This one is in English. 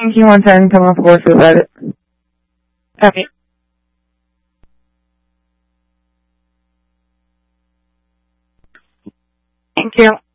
Thank you. One second, come off course with it. Okay. Thank you.